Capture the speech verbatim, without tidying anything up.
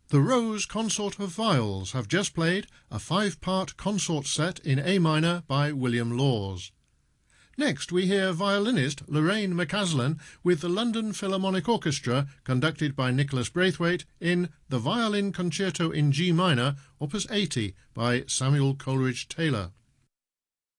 The Rose Consort of Viols have just played a five-part consort set in A minor by William Laws. Next we hear violinist Lorraine McCaslin with the London Philharmonic Orchestra, conducted by Nicholas Braithwaite, in the Violin Concerto in G minor, opus eighty by Samuel Coleridge Taylor.